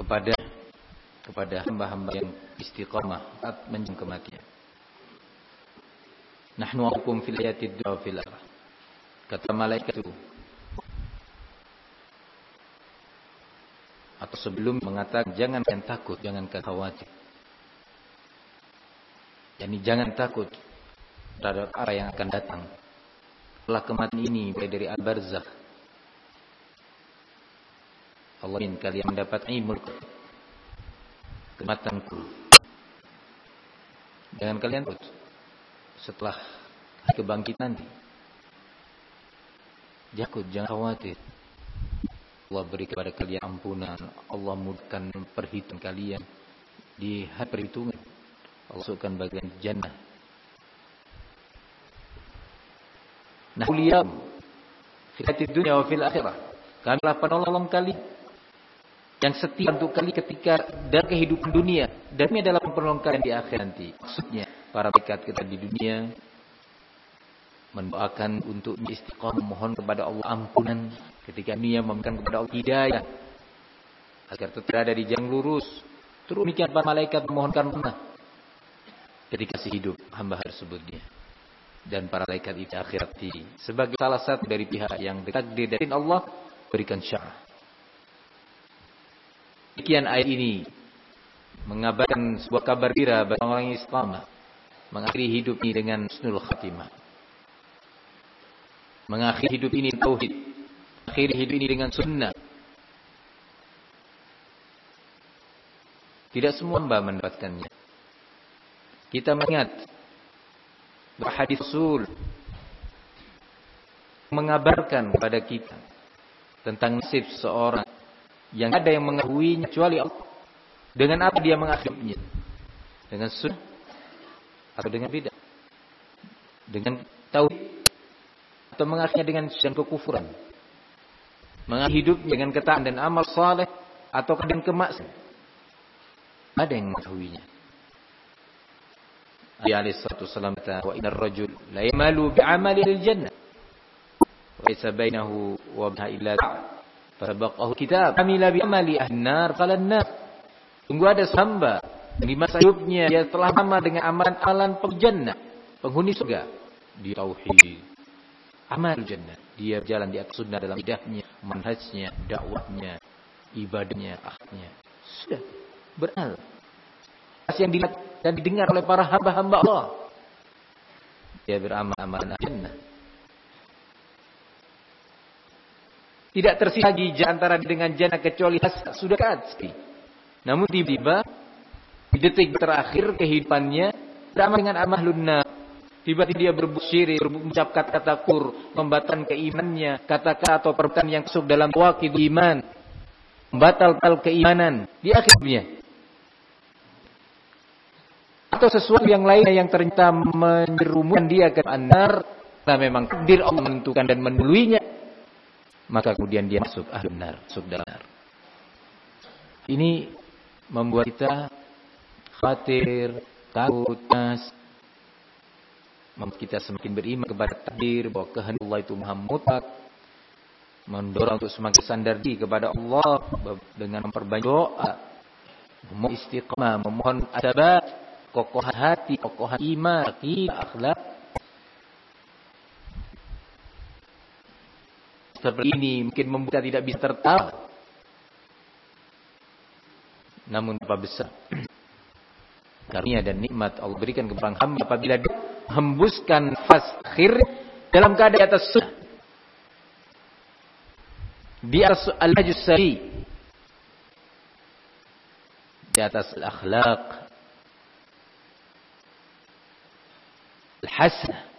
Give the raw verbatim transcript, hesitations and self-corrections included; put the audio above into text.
kepada kepada hamba-hamba yang istiqamah saat menjelang kematian. Nahnu akum fil hayatid dunya fil akhirah. Kata malaikat itu, atau sebelum mengatakan jangan kalian takut, jangan kalian khawatir. Yani jangan takut terhadap apa yang akan datang setelah kematian ini, baik dari al-barzakh. Allah ingin kalian mendapat ilmu kematianku. Jangan kalian takut setelah kebangkitan nanti. Jangan, jangan khawatir. Allah beri kepada kalian ampunan. Allah mudahkan perhitungan kalian di hari perhitungan. Allah masukkan bagian jannah. Nah, uliyam fil hayatid dunya wa fil akhirah. Kamilah penolong kalian yang setia untuk kalian ketika dalam kehidupan dunia, dan ini adalah penolong kalian di akhir nanti. Maksudnya para malaikat kita di dunia mendoakan untuk istiqamah, mohon kepada Allah ampunan ketika dunia, meminta kepada Allah hidayah agar tetap ada di jalan lurus. Terus demikian para malaikat memohonkan pernah ketika si hidup hamba tersebut dia. Dan para malaikat itu akhirati sebagai salah satu dari pihak yang ditakdir dari Allah berikan syafaat. Demikian ayat ini mengabarkan sebuah kabar gembira bagi orang yang istiqamah, mengakhiri hidup ini dengan husnul khatimah, mengakhiri hidup ini tauhid, mengakhiri hidup ini dengan sunnah. Tidak semua hamba mendapatkannya. Kita mengingat hadis Rasul mengabarkan kepada kita tentang nasib seorang yang ada yang mengetahuinya kecuali Allah. Dengan apa dia mengakhirinya? Dengan sunnah atau dengan bidah? Dengan tauhid atau mengakhirinya dengan dan kekufuran? Mengakhiri hidupnya dengan ketaatan dan amal saleh atau dengan kemaksiatan? Ada yang mengetahuinya. Nabi alaihi salatu wasallam kata, wa innar rajul la yamalu bi'amali al-jannah wa laysa bainahu wa bainaha illa sabaqahu kitab amila bi amali ahnar qala an-nar. Tunggu ada hamba di masa hidupnya dia telah lama dengan amalan-amalan penjannah, penghuni surga, di tauhid, amal jannah, dia berjalan di atas sunnah dalam idahnya, manhajnya, dakwahnya, ibadahnya, akhlaknya. Sudah beramal. Yang dilihat dan didengar oleh para hamba-hamba Allah. Dia beramal amalan jannah. Tidak tersisa lagi antara dengan jannah kecuali hasad, sudah dekat sekali. Namun tiba-tiba di detik terakhir kehidupannya beramal dengan amalun nar. Tiba-tiba dia berbuat syirik, berucap kata-kata kufur, membatalkan keimanannya, kata-kata atau perbuatan yang masuk dalam waqid iman, membatalkan keimanan di akhirnya. Atau sesuatu yang lainnya yang ternyata menjerumuskan dia ke an-nar, karena memang takdir Allah menentukan dan menduluinya, maka kemudian dia masuk ahlun nar, masuk dalam nar. Ini membuat kita khawatir, takut, nas, membuat kita semakin beriman kepada takdir bahwa kehendak Allah itu maha mutlak, mendorong untuk semakin sandar diri kepada Allah dengan memperbanyak doa, memohon istiqamah, memohon adabat, kokohan hati, kokohan iman, akidah, akhlak. Seperti ini mungkin membuat kita tidak bisa tertawa. Namun apa besar karunia dan nikmat Allah berikan kepada hamba apabila dia hembuskan nafas akhir dalam keadaan di atas sunnah, di atas al-hajus sari, di atas al-akhlaq al-hasanah,